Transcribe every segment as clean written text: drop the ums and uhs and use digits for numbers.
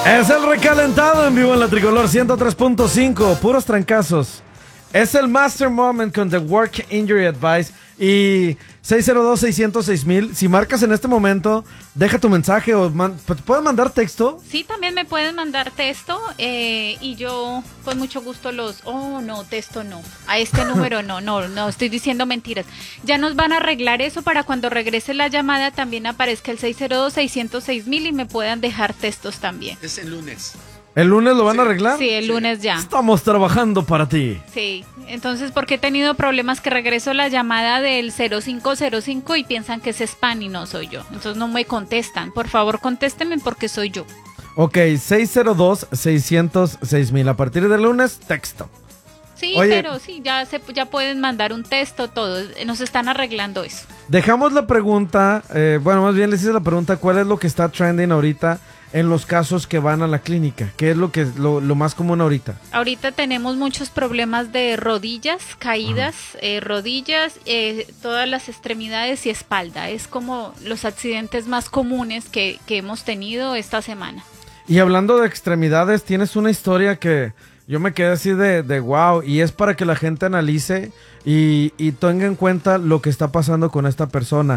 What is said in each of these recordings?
Es el recalentado en vivo en la Tricolor 103.5, puros trancazos. Es el Master Moment con The Work Injury Advice y 602-606-1000. Si marcas en este momento, deja tu mensaje o ¿puedes mandar texto? Sí, también me pueden mandar texto y yo con mucho gusto texto no. A este número no, estoy diciendo mentiras. Ya nos van a arreglar eso para cuando regrese la llamada también aparezca el 602-606-1000 y me puedan dejar textos también. Es el lunes. ¿El lunes lo van a arreglar? Sí, el lunes ya. Estamos trabajando para ti. Sí, entonces porque he tenido problemas que regreso la llamada del 0505 y piensan que es spam y no soy yo. Entonces no me contestan. Por favor, contéstenme porque soy yo. Ok, 602-600-6000. A partir del lunes, texto. Sí, Oye, pero sí, ya pueden mandar un texto, todo. Nos están arreglando eso. Dejamos la pregunta, más bien les hice la pregunta, ¿cuál es lo que está trending ahorita en los casos que van a la clínica? ¿Qué es lo más común ahorita? Ahorita tenemos muchos problemas de rodillas, caídas, todas las extremidades y espalda. Es como los accidentes más comunes que hemos tenido esta semana. Y hablando de extremidades, tienes una historia que yo me quedé así de wow, y es para que la gente analice y tenga en cuenta lo que está pasando con esta persona.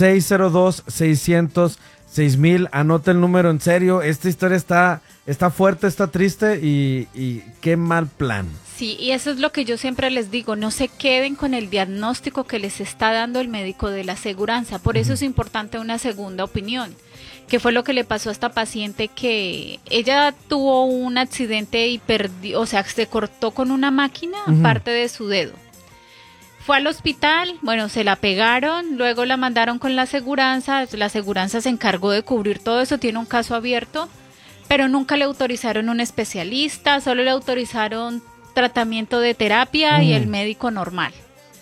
602-600-6000, anota el número, en serio, esta historia está fuerte, está triste y qué mal plan. Sí, y eso es lo que yo siempre les digo, no se queden con el diagnóstico que les está dando el médico de la aseguranza, por eso es importante una segunda opinión. ¿Qué fue lo que le pasó a esta paciente? Que ella tuvo un accidente y se cortó con una máquina parte de su dedo. Fue al hospital, se la pegaron, luego la mandaron con la aseguranza se encargó de cubrir todo eso, tiene un caso abierto, pero nunca le autorizaron un especialista, solo le autorizaron tratamiento de terapia y el médico normal.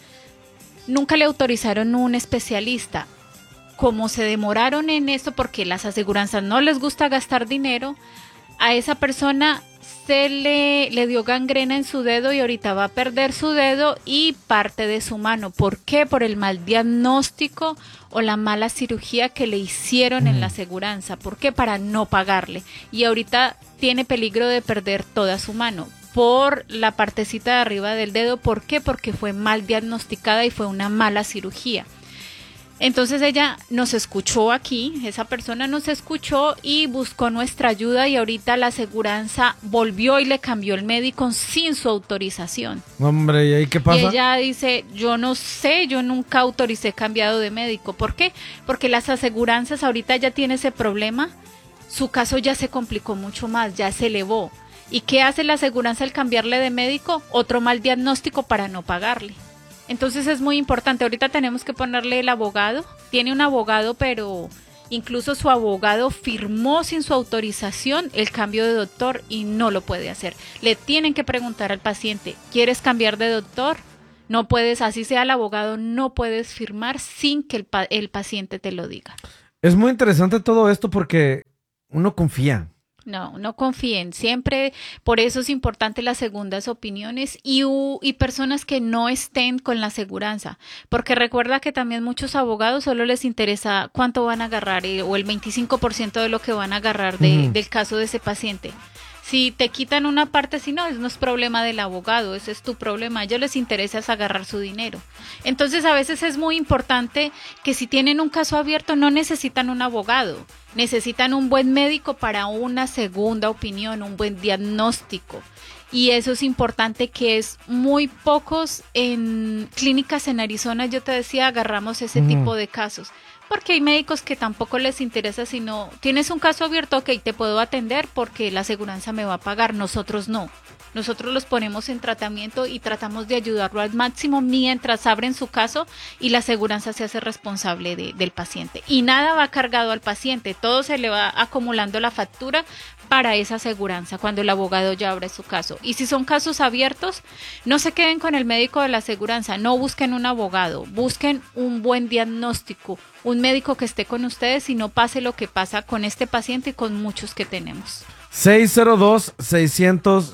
Nunca le autorizaron un especialista. Como se demoraron en eso, porque las aseguranzas no les gusta gastar dinero, a esa persona se le dio gangrena en su dedo y ahorita va a perder su dedo y parte de su mano. ¿Por qué? Por el mal diagnóstico o la mala cirugía que le hicieron en la aseguranza. ¿Por qué? Para no pagarle. Y ahorita tiene peligro de perder toda su mano por la partecita de arriba del dedo. ¿Por qué? Porque fue mal diagnosticada y fue una mala cirugía. Entonces ella nos escuchó aquí, esa persona nos escuchó y buscó nuestra ayuda y ahorita la aseguranza volvió y le cambió el médico sin su autorización. Hombre, ¿y ahí qué pasa? Y ella dice, yo no sé, yo nunca autoricé cambiado de médico. ¿Por qué? Porque las aseguranzas ahorita ya tiene ese problema, su caso ya se complicó mucho más, ya se elevó. ¿Y qué hace la aseguranza al cambiarle de médico? Otro mal diagnóstico para no pagarle. Entonces es muy importante, ahorita tenemos que ponerle el abogado, tiene un abogado, pero incluso su abogado firmó sin su autorización el cambio de doctor y no lo puede hacer. Le tienen que preguntar al paciente, ¿quieres cambiar de doctor? No puedes, así sea el abogado, no puedes firmar sin que el paciente te lo diga. Es muy interesante todo esto porque uno confía. No confíen, siempre, por eso es importante las segundas opiniones y personas que no estén con la aseguranza, porque recuerda que también muchos abogados solo les interesa cuánto van a agarrar o el 25% de lo que van a agarrar del caso de ese paciente. Si te quitan una parte, si no es problema del abogado, ese es tu problema. A ellos les interesa es agarrar su dinero. Entonces, a veces es muy importante que si tienen un caso abierto, no necesitan un abogado. Necesitan un buen médico para una segunda opinión, un buen diagnóstico. Y eso es importante, que es muy pocos en clínicas en Arizona, yo te decía, agarramos ese tipo de casos. Porque hay médicos que tampoco les interesa, sino tienes un caso abierto, ok, te puedo atender porque la aseguranza me va a pagar, nosotros no. Nosotros los ponemos en tratamiento y tratamos de ayudarlo al máximo mientras abren su caso y la aseguranza se hace responsable del paciente. Y nada va cargado al paciente, todo se le va acumulando la factura para esa aseguranza cuando el abogado ya abre su caso. Y si son casos abiertos, no se queden con el médico de la aseguranza, no busquen un abogado, busquen un buen diagnóstico, un médico que esté con ustedes y no pase lo que pasa con este paciente y con muchos que tenemos.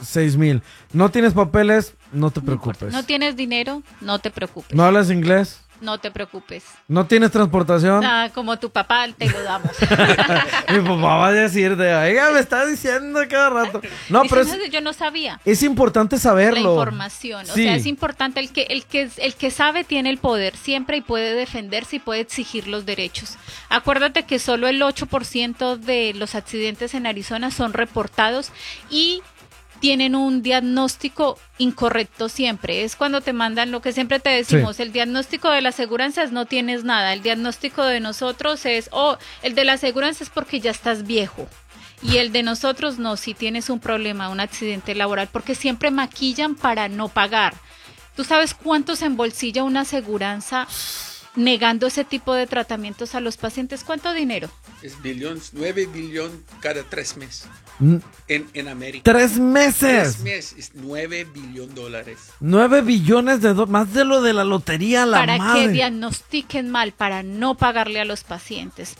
602-600-6000. ¿No tienes papeles? No te preocupes. No tienes dinero, no te preocupes. ¿No hablas inglés? No te preocupes. ¿No tienes transportación? Ah, como tu papá, te lo damos. Mi papá va a decir oiga, me está diciendo cada rato. No, Dice, pero no, yo no sabía. es importante saberlo. La información, Sí. o sea, es importante el que sabe tiene el poder siempre y puede defenderse y puede exigir los derechos. Acuérdate que solo el 8% de los accidentes en Arizona son reportados y tienen un diagnóstico incorrecto siempre. Es cuando te mandan lo que siempre te decimos, el diagnóstico de la aseguranza es no tienes nada, el diagnóstico de nosotros es, el de la aseguranza es porque ya estás viejo. Y el de nosotros no, si tienes un problema, un accidente laboral, porque siempre maquillan para no pagar. ¿Tú sabes cuánto se embolsilla una aseguranza negando ese tipo de tratamientos a los pacientes? ¿Cuánto dinero? Es 9 billones cada 3 meses en América. 3 meses. 3 meses es 9 billones dólares. 9 billones de dólares, más de lo de la lotería, la para madre. que diagnostiquen mal, para no pagarle a los pacientes.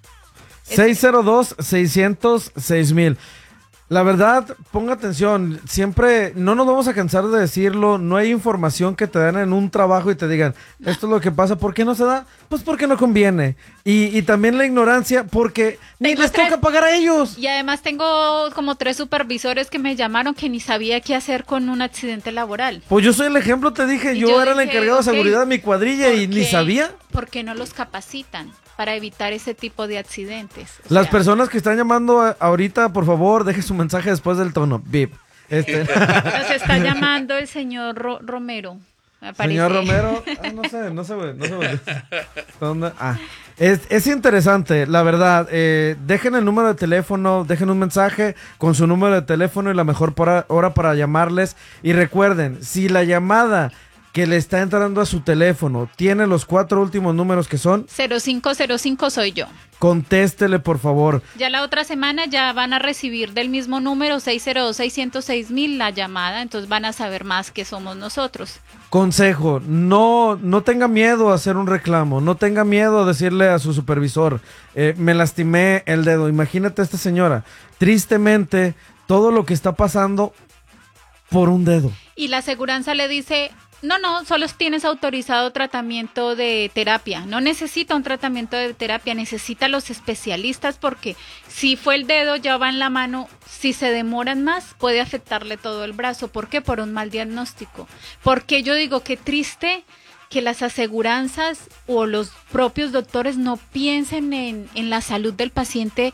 602-600-6000. La verdad, ponga atención, siempre no nos vamos a cansar de decirlo, no hay información que te den en un trabajo y te digan, esto es lo que pasa, ¿por qué no se da? Pues porque no conviene. Y también la ignorancia, porque ni les toca pagar a ellos. Y además tengo como 3 supervisores que me llamaron que ni sabía qué hacer con un accidente laboral. Pues yo soy el ejemplo, te dije, yo era el encargado de seguridad de mi cuadrilla y ni sabía. ¿Por qué no los capacitan para evitar ese tipo de accidentes? Las personas que están llamando ahorita, por favor, deje su mensaje después del tono. Bip. Nos está llamando el señor Romero. Señor Romero, no sé. ¿Dónde? Es interesante, la verdad. Dejen el número de teléfono, dejen un mensaje con su número de teléfono y la mejor hora para llamarles. Y recuerden, si la llamada que le está entrando a su teléfono tiene los 4 últimos números que son 0505 soy yo. Contéstele, por favor. Ya la otra semana ya van a recibir del mismo número 602-606-1000 la llamada, entonces van a saber más que somos nosotros. Consejo, no tenga miedo a hacer un reclamo, no tenga miedo a decirle a su supervisor, me lastimé el dedo. Imagínate a esta señora, tristemente, todo lo que está pasando por un dedo. Y la aseguranza le dice, no, solo tienes autorizado tratamiento de terapia, no necesita un tratamiento de terapia, necesita los especialistas porque si fue el dedo ya va en la mano, si se demoran más puede afectarle todo el brazo. ¿Por qué? Por un mal diagnóstico. Porque yo digo que triste que las aseguranzas o los propios doctores no piensen en la salud del paciente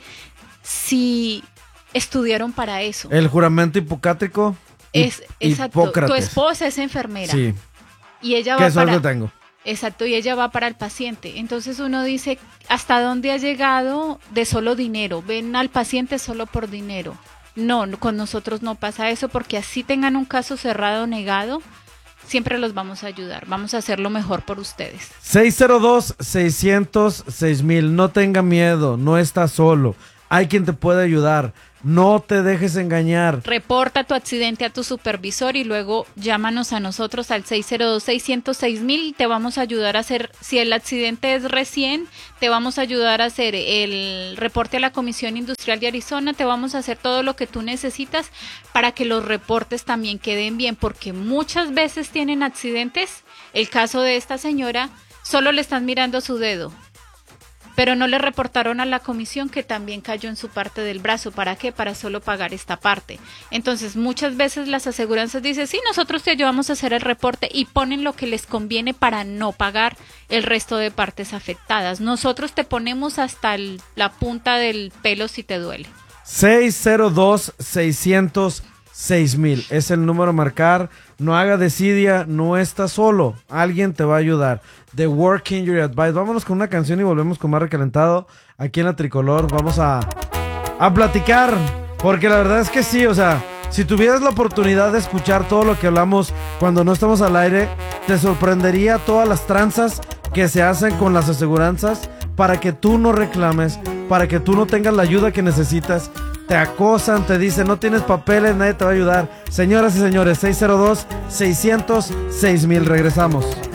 si estudiaron para eso. El juramento hipocrático. Exacto. Hipócrates. Tu esposa es enfermera. Sí. Y ella ¿Qué va sueldo para... tengo? Exacto, y ella va para el paciente. Entonces uno dice, ¿hasta dónde ha llegado de solo dinero? Ven al paciente solo por dinero. No, con nosotros no pasa eso porque así tengan un caso cerrado o negado, siempre los vamos a ayudar. Vamos a hacer lo mejor por ustedes. 602-600-6000. No tenga miedo, no estás solo. Hay quien te puede ayudar. No te dejes engañar. Reporta tu accidente a tu supervisor y luego llámanos a nosotros al 602-600-6000. Te vamos a ayudar a hacer, si el accidente es recién, te vamos a ayudar a hacer el reporte a la Comisión Industrial de Arizona. Te vamos a hacer todo lo que tú necesitas para que los reportes también queden bien, porque muchas veces tienen accidentes. El caso de esta señora, solo le están mirando su dedo, pero no le reportaron a la comisión que también cayó en su parte del brazo. ¿Para qué? Para solo pagar esta parte. Entonces, muchas veces las aseguranzas dicen, sí, nosotros te ayudamos a hacer el reporte y ponen lo que les conviene para no pagar el resto de partes afectadas. Nosotros te ponemos hasta la punta del pelo si te duele. 602-600-6000 es el número a marcar. No haga desidia, no estás solo. Alguien te va a ayudar. The Work Injury Advice. Vámonos con una canción y volvemos con más recalentado aquí en la Tricolor. Vamos a platicar, porque la verdad es que sí, o sea, si tuvieras la oportunidad de escuchar todo lo que hablamos cuando no estamos al aire, te sorprendería todas las tranzas que se hacen con las aseguranzas para que tú no reclames, para que tú no tengas la ayuda que necesitas. Te acosan, te dicen, no tienes papeles, nadie te va a ayudar. Señoras y señores, 602-600-6000. Regresamos.